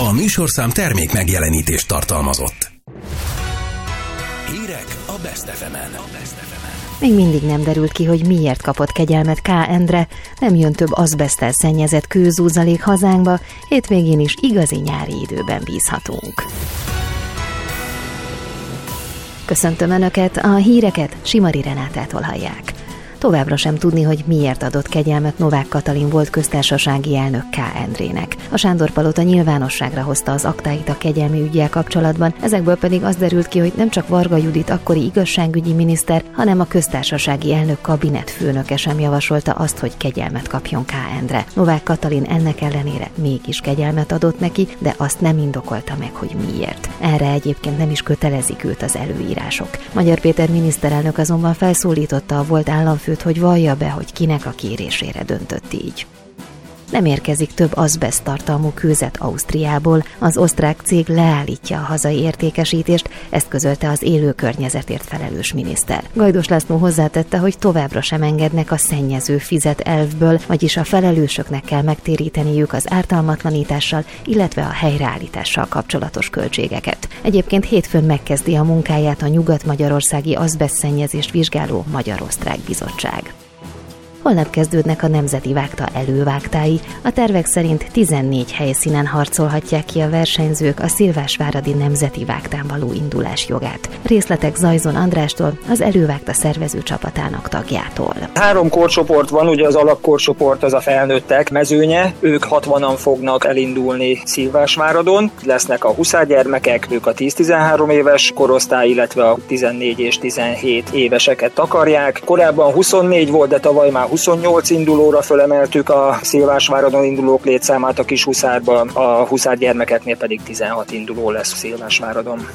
A műsorszám termék megjelenítést tartalmazott. Hírek a Best FM-en. Még mindig nem derült ki, hogy miért kapott kegyelmet K. Endre, nem jön több azbeszttel szennyezett kőzúzalék hazánkba, hétvégén is igazi nyári időben bízhatunk. Köszöntöm Önöket, a híreket Simari Renátától hallják. Továbbra sem tudni, hogy miért adott kegyelmet Novák Katalin volt köztársasági elnök K. Endrének. A Sándor-palota nyilvánosságra hozta az aktáit a kegyelmi üggyel kapcsolatban, ezekből pedig az derült ki, hogy nem csak Varga Judit akkori igazságügyi miniszter, hanem a köztársasági elnök kabinetfőnöke sem javasolta azt, hogy kegyelmet kapjon K. Endre. Novák Katalin ennek ellenére mégis kegyelmet adott neki, de azt nem indokolta meg, hogy miért. Erre egyébként nem is kötelezik őt az előírások. Magyar Péter miniszterelnök azonban felszólította a volt államfőt, hogy vallja be, hogy kinek a kérésére döntött így. Nem érkezik több azbeszt tartalmú kőzet Ausztriából, az osztrák cég leállítja a hazai értékesítést, ezt közölte az élő környezetért felelős miniszter. Gajdos László hozzátette, hogy továbbra sem engednek a szennyező fizet elvből, vagyis a felelősöknek kell megtéríteniük az ártalmatlanítással, illetve a helyreállítással kapcsolatos költségeket. Egyébként hétfőn megkezdi a munkáját a nyugat-magyarországi azbeszt-szennyezést vizsgáló Magyar-Osztrák Bizottság. Holnap kezdődnek a Nemzeti Vágta elővágtái. A tervek szerint 14 helyszínen harcolhatják ki a versenyzők a Szilvásváradi Nemzeti Vágtán való indulás jogát. Részletek Zajzon Andrástól, az elővágta szervező csapatának tagjától. 3 korcsoport van, ugye az alapkorcsoport az a felnőttek mezőnye, ők 60-an fognak elindulni Szilvásváradon, lesznek a huszárgyermekek, ők a 10-13 éves korosztály, illetve a 14 és 17 éveseket takarják. Korábban 24 volt, de tavaly már 28 indulóra fölemeltük a Szilvásváradon indulók létszámát a Kishuszárba, a huszárgyermekeknél pedig 16 induló lesz Szilvásváradon.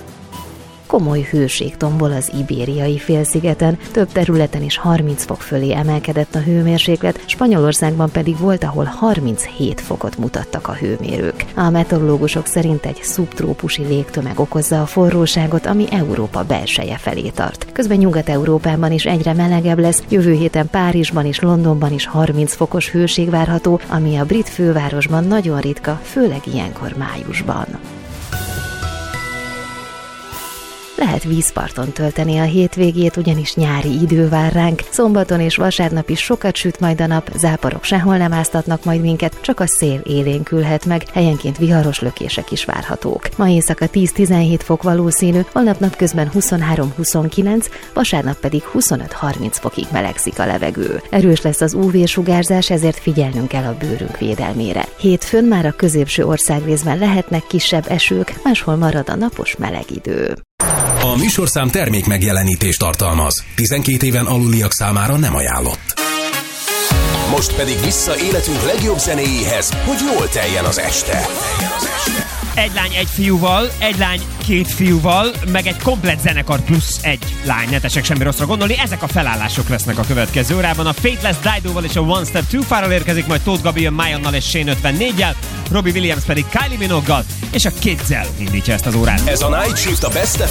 Komoly hőség tombol az Ibériai félszigeten, több területen is 30 fok fölé emelkedett a hőmérséklet, Spanyolországban pedig volt, ahol 37 fokot mutattak a hőmérők. A meteorológusok szerint egy szubtrópusi légtömeg okozza a forróságot, ami Európa belseje felé tart. Közben Nyugat-Európában is egyre melegebb lesz, jövő héten Párizsban és Londonban is 30 fokos hőség várható, ami a brit fővárosban nagyon ritka, főleg ilyenkor májusban. Lehet vízparton tölteni a hétvégét, ugyanis nyári idő vár ránk. Szombaton és vasárnap is sokat süt majd a nap, záporok sehol nem áztatnak majd minket, csak a szél élénkülhet meg, helyenként viharos lökések is várhatók. Ma éjszaka 10-17 fok valószínű, holnap napközben 23-29, vasárnap pedig 25-30 fokig melegszik a levegő. Erős lesz az UV-sugárzás, ezért figyelnünk kell a bőrünk védelmére. Hétfőn már a középső országrészben lehetnek kisebb esők, máshol marad a napos meleg idő. A műsorszám termék megjelenítést tartalmaz. 12 éven aluliak számára nem ajánlott. Most pedig vissza életünk legjobb zenéjéhez, hogy jól teljen az este. Egy lány, egy fiúval, egy lány, 2 fiúval, meg egy komplett zenekar plusz egy lány. Ne tessék semmi rosszra gondolni, ezek a felállások lesznek a következő órában. A Faithless Dido-val és a One Step Too Far-ral érkezik, majd Tóth Gabi jön Mayonnal és Shane 54-jel, Robbie Williams pedig Kylie Minogue-gal és a Kids-el indítja ezt az órát. Ez a Night Shift a Best